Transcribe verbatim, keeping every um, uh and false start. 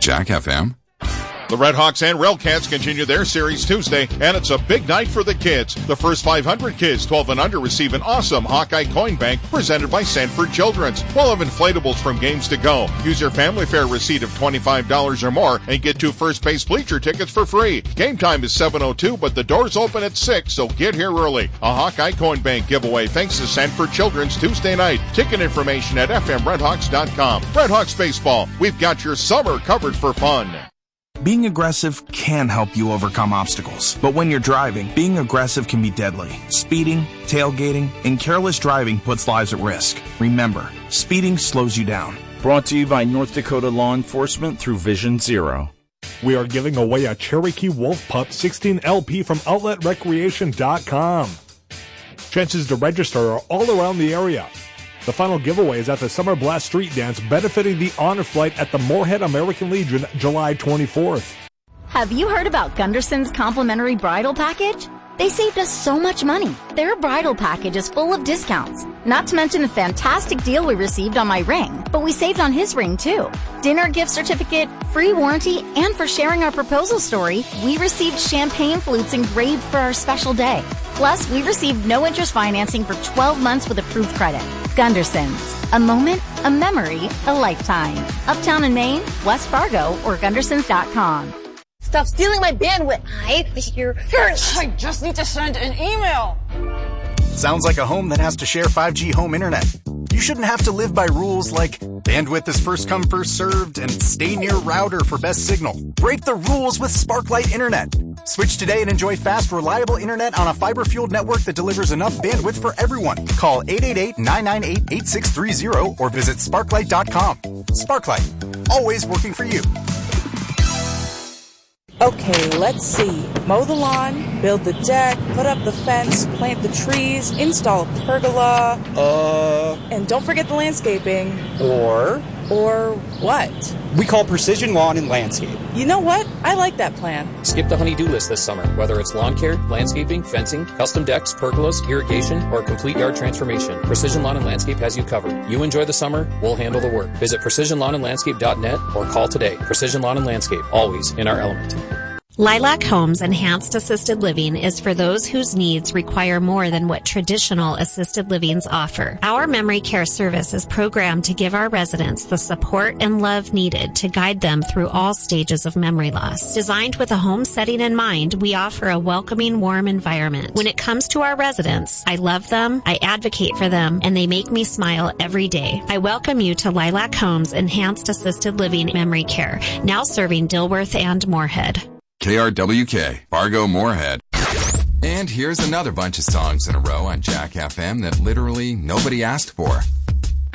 Jack F M. The Redhawks and Railcats continue their series Tuesday, and it's a big night for the kids. The first five hundred kids, twelve and under, receive an awesome Hawkeye Coin Bank presented by Sanford Children's. We'll have inflatables from games to go. Use your family fare receipt of twenty-five dollars or more and get two first base bleacher tickets for free. Game time is seven oh two, but the doors open at six, so get here early. A Hawkeye Coin Bank giveaway thanks to Sanford Children's Tuesday night. Ticket information at f m redhawks dot com. Redhawks Baseball, we've got your summer covered for fun. Being aggressive can help you overcome obstacles, but when you're driving, being aggressive can be deadly. Speeding, tailgating, and careless driving puts lives at risk. Remember, speeding slows you down. Brought to you by North Dakota Law Enforcement through Vision Zero. We are giving away a Cherokee Wolf Pup sixteen L P from outlet recreation dot com. Chances to register are all around the area. The final giveaway is at the Summer Blast Street Dance, benefiting the Honor Flight at the Moorhead American Legion, July twenty-fourth. Have you heard about Gunderson's complimentary bridal package? They saved us so much money. Their bridal package is full of discounts. Not to mention the fantastic deal we received on my ring, but we saved on his ring too. Dinner gift certificate, free warranty, and for sharing our proposal story, we received champagne flutes engraved for our special day. Plus, we received no interest financing for twelve months with approved credit. Gunderson's. A moment, a memory, a lifetime. Uptown in Maine, West Fargo, or gundersons dot com. Stop stealing my bandwidth. Hide here first. I just need to send an email. Sounds like a home that has to share five G home internet. You shouldn't have to live by rules like bandwidth is first come, first served, and stay near router for best signal. Break the rules with Sparklight Internet. Switch today and enjoy fast, reliable internet on a fiber-fueled network that delivers enough bandwidth for everyone. Call eight eight eight, nine nine eight, eight six three zero or visit sparklight dot com. Sparklight, always working for you. Okay, let's see. Mow the lawn, build the deck, put up the fence, plant the trees, install a pergola. Uh... And don't forget the landscaping. Or... Or what? We call Precision Lawn and Landscape. You know what? I like that plan. Skip the honey-do list this summer, whether it's lawn care, landscaping, fencing, custom decks, pergolas, irrigation, or complete yard transformation. Precision Lawn and Landscape has you covered. You enjoy the summer, we'll handle the work. Visit precision lawn and landscape dot net or call today. Precision Lawn and Landscape, always in our element. Lilac Homes Enhanced Assisted Living is for those whose needs require more than what traditional assisted livings offer. Our memory care service is programmed to give our residents the support and love needed to guide them through all stages of memory loss. Designed with a home setting in mind, we offer a welcoming, warm environment. When it comes to our residents, I love them, I advocate for them, and they make me smile every day. I welcome you to Lilac Homes Enhanced Assisted Living Memory Care, now serving Dilworth and Moorhead. K R W K, Fargo Moorhead. And here's another bunch of songs in a row on Jack F M that literally nobody asked for.